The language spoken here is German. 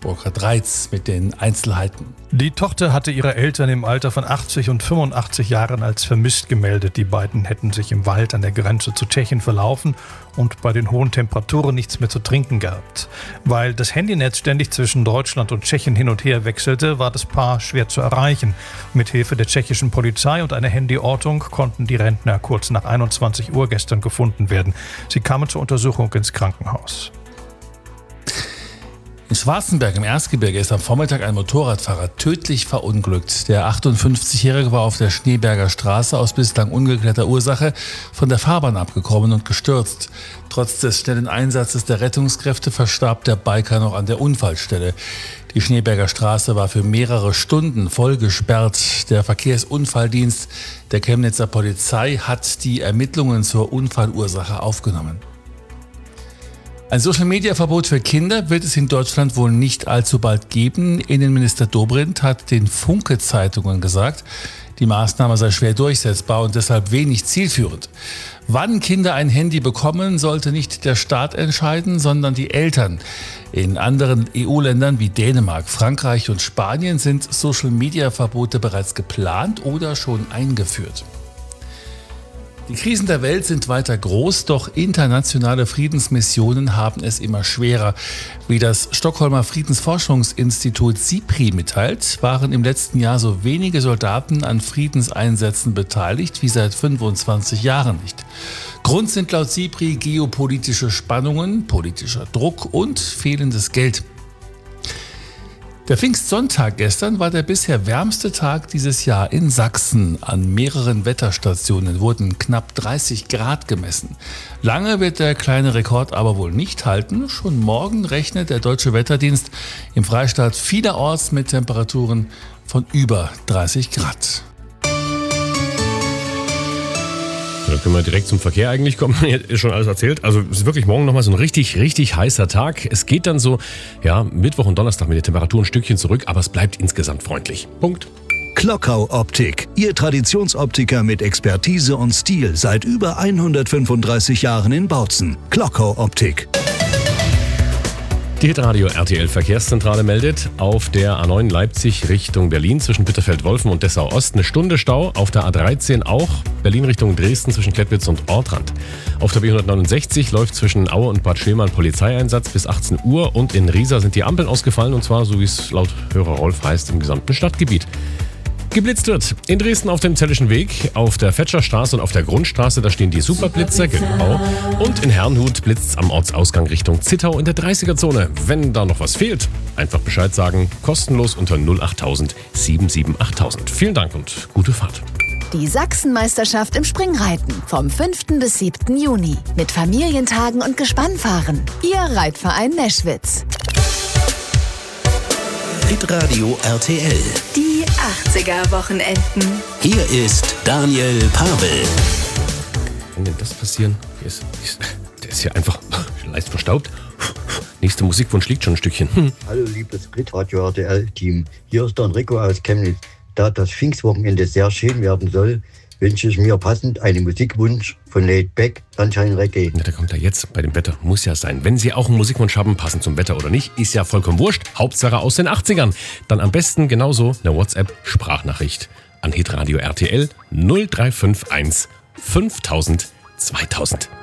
Burkhard Reitz mit den Einzelheiten. Die Tochter hatte ihre Eltern im Alter von 80 und 85 Jahren als vermisst gemeldet. Die beiden hätten sich im Wald an der Grenze zu Tschechien verlaufen und bei den hohen Temperaturen nichts mehr zu trinken gehabt. Weil das Handynetz ständig zwischen Deutschland und Tschechien hin und her wechselte, war das Paar schwer zu erreichen. Mit Hilfe der tschechischen Polizei und einer Handyortung konnten die Rentner kurz nach 21 Uhr gestern gefunden werden. Sie kamen zur Untersuchung ins Krankenhaus. In Schwarzenberg im Erzgebirge ist am Vormittag ein Motorradfahrer tödlich verunglückt. Der 58-Jährige war auf der Schneeberger Straße aus bislang ungeklärter Ursache von der Fahrbahn abgekommen und gestürzt. Trotz des schnellen Einsatzes der Rettungskräfte verstarb der Biker noch an der Unfallstelle. Die Schneeberger Straße war für mehrere Stunden voll gesperrt. Der Verkehrsunfalldienst der Chemnitzer Polizei hat die Ermittlungen zur Unfallursache aufgenommen. Ein Social-Media-Verbot für Kinder wird es in Deutschland wohl nicht allzu bald geben. Innenminister Dobrindt hat den Funke-Zeitungen gesagt, die Maßnahme sei schwer durchsetzbar und deshalb wenig zielführend. Wann Kinder ein Handy bekommen, sollte nicht der Staat entscheiden, sondern die Eltern. In anderen EU-Ländern wie Dänemark, Frankreich und Spanien sind Social-Media-Verbote bereits geplant oder schon eingeführt. Die Krisen der Welt sind weiter groß, doch internationale Friedensmissionen haben es immer schwerer. Wie das Stockholmer Friedensforschungsinstitut SIPRI mitteilt, waren im letzten Jahr so wenige Soldaten an Friedenseinsätzen beteiligt wie seit 25 Jahren nicht. Grund sind laut SIPRI geopolitische Spannungen, politischer Druck und fehlendes Geld. Der Pfingstsonntag gestern war der bisher wärmste Tag dieses Jahr in Sachsen. An mehreren Wetterstationen wurden knapp 30 Grad gemessen. Lange wird der kleine Rekord aber wohl nicht halten. Schon morgen rechnet der Deutsche Wetterdienst im Freistaat vielerorts mit Temperaturen von über 30 Grad. Da können wir direkt zum Verkehr eigentlich kommen. Ist schon alles erzählt. Also es ist wirklich morgen nochmal so ein richtig heißer Tag. Es geht dann so, Mittwoch und Donnerstag mit der Temperatur ein Stückchen zurück, aber es bleibt insgesamt freundlich. Punkt. Klockau Optik. Ihr Traditionsoptiker mit Expertise und Stil seit über 135 Jahren in Bautzen. Klockau Optik. Die Hitradio RTL Verkehrszentrale meldet, auf der A9 Leipzig Richtung Berlin zwischen Bitterfeld-Wolfen und Dessau-Ost eine Stunde Stau, auf der A13 auch, Berlin Richtung Dresden zwischen Klettwitz und Ortrand. Auf der B169 läuft zwischen Aue und Bad Schwelm Polizeieinsatz bis 18 Uhr und in Riesa sind die Ampeln ausgefallen und zwar, so wie es laut Hörer Rolf heißt, im gesamten Stadtgebiet. Geblitzt wird in Dresden auf dem Zellischen Weg, auf der Fetscherstraße und auf der Grundstraße, da stehen die Superblitzer, genau. Und in Herrnhut blitzt's am Ortsausgang Richtung Zittau in der 30er-Zone. Wenn da noch was fehlt, einfach Bescheid sagen, kostenlos unter 08000 7788000. Vielen Dank und gute Fahrt. Die Sachsenmeisterschaft im Springreiten vom 5. bis 7. Juni mit Familientagen und Gespannfahren. Ihr Reitverein Neschwitz. Hitradio RTL. Die 80er-Wochenenden. Hier ist Daniel Pavel. Kann denn das passieren? Der ist hier einfach leicht verstaubt. Nächster Musikwunsch liegt schon ein Stückchen. Hallo liebes Hitradio RTL-Team. Hier ist der Enrico aus Chemnitz. Da das Pfingstwochenende sehr schön werden soll, wünsche ich mir passend einen Musikwunsch von Laid Back, Sunshine Reggae. Ja, der kommt ja jetzt bei dem Wetter. Muss ja sein. Wenn Sie auch einen Musikwunsch haben, passend zum Wetter oder nicht, ist ja vollkommen wurscht. Hauptsache aus den 80ern. Dann am besten genauso eine WhatsApp-Sprachnachricht an Hitradio RTL 0351 5000 2000.